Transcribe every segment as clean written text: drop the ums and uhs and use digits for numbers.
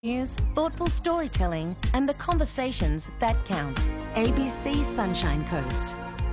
News, thoughtful storytelling, and the conversations that count. ABC Sunshine Coast.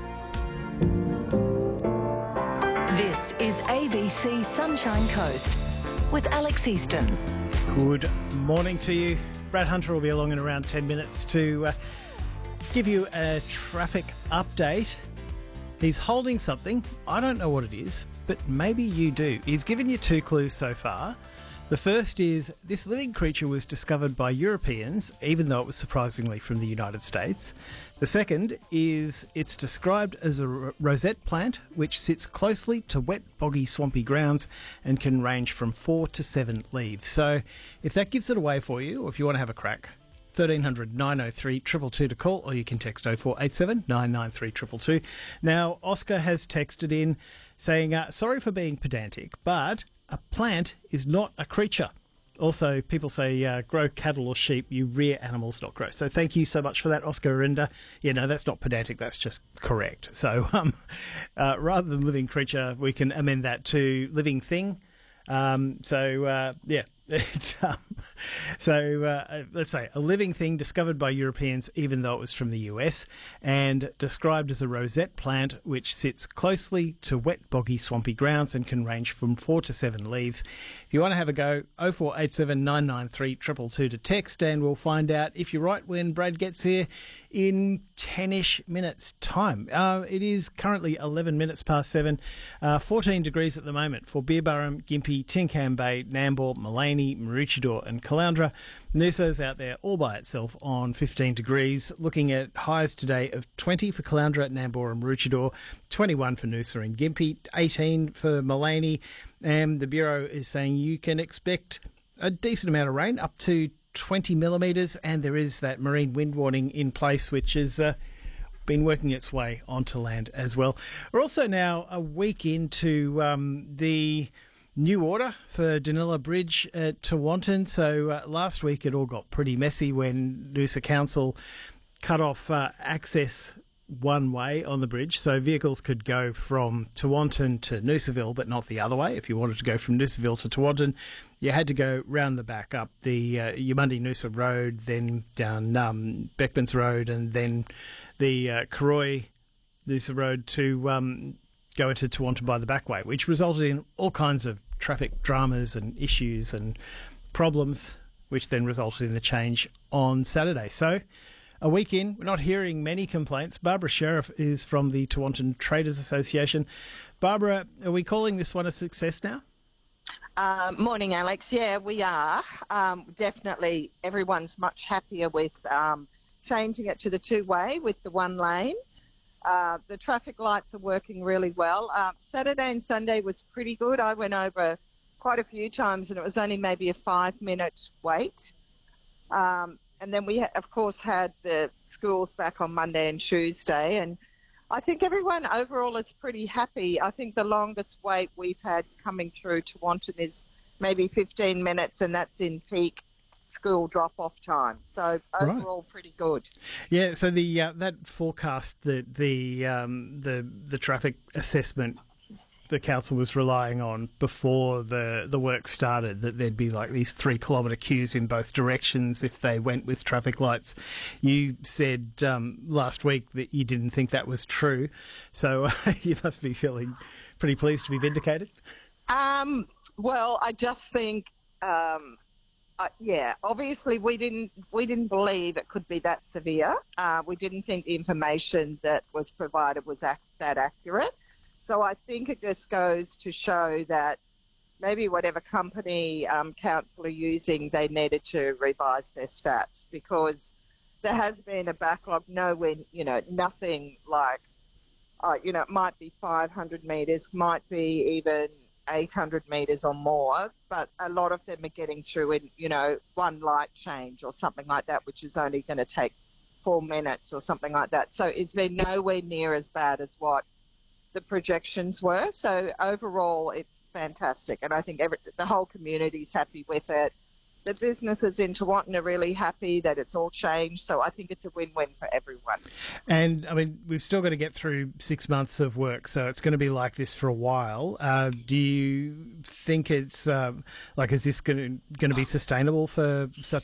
This is ABC Sunshine Coast with Alex Easton. Good morning to you. Brad Hunter will be along in around 10 minutes to give you a traffic update. He's holding something. I don't know what it is, but maybe you do. He's given you two clues so far. The first is this living creature was discovered by Europeans, even though it was surprisingly from the United States. The second is it's described as a rosette plant which sits closely to wet, boggy, swampy grounds and can range from 4 to 7 leaves. So if that gives it away for you, or if you want to have a crack, 1300 903 222 to call, or you can text 0487 993 222. Now, Oscar has texted in saying, sorry for being pedantic, but a plant is not a creature. Also, people say grow cattle or sheep, you rear animals, not grow. So thank you so much for that, Oscar. And that's not pedantic, that's just correct. So rather than living creature, we can amend that to living thing. It's, let's say a living thing discovered by Europeans, even though it was from the US, and described as a rosette plant which sits closely to wet, boggy, swampy grounds and can range from 4 to 7 leaves. If you want to have a go, 0487 993 222 to text, and we'll find out if you're right when Brad gets here in 10-ish minutes' time. It is currently 11 minutes past 7, 14 degrees at the moment for Beerburrum, Gympie, Tinkham Bay, Nambour, Mullaney, Maroochydore and Caloundra. Noosa's out there all by itself on 15 degrees, looking at highs today of 20 for Caloundra, Nambour and Maroochydore, 21 for Noosa and Gympie, 18 for Mullaney, and the Bureau is saying you can expect a decent amount of rain, up to 20 millimetres, and there is that marine wind warning in place, which has been working its way onto land as well. We're also now a week into the new order for Danilla Bridge at Tewantin. So last week it all got pretty messy when Noosa Council cut off access one way on the bridge, so vehicles could go from Tewantin to Noosaville, but not the other way. If you wanted to go from Noosaville to Tewantin, you had to go round the back up the Yamundi Noosa Road, then down Beckmans Road, and then the Karoi Noosa Road to go into Tewantin by the back way, which resulted in all kinds of traffic dramas and issues and problems, which then resulted in the change on Saturday. So a week in, we're not hearing many complaints. Barbara Sheriff is from the Tewantin Traders Association. Barbara, are we calling this one a success now? Morning, Alex. Yeah, we are. Definitely everyone's much happier with changing it to the two-way with the one lane. The traffic lights are working really well. Saturday and Sunday was pretty good. I went over quite a few times and it was only maybe a 5-minute wait. And then we, of course, had the schools back on Monday and Tuesday. And I think everyone overall is pretty happy. I think the longest wait we've had coming through Tewantin is maybe 15 minutes, and that's in peak school drop-off time. So overall, pretty good. Yeah. So the that forecast, the traffic assessment the council was relying on before the work started, that there'd be like these 3-kilometre queues in both directions if they went with traffic lights. You said last week that you didn't think that was true, so you must be feeling pretty pleased to be vindicated. Well, I just think, obviously we didn't believe it could be that severe. We didn't think the information that was provided was that accurate. So I think it just goes to show that maybe whatever company council are using, they needed to revise their stats, because there has been a backlog. Nowhere, nothing like, it might be 500 metres, might be even 800 metres or more, but a lot of them are getting through in, one light change or something like that, which is only going to take 4 minutes or something like that. So it's been nowhere near as bad as what the projections were. So overall, it's fantastic, and I think the whole community's happy with it. The businesses in Tewantin are really happy that it's all changed, so I think it's a win-win for everyone. And, I mean, we've still got to get through 6 months of work, so it's going to be like this for a while. Do you think it's, is this going to be sustainable for such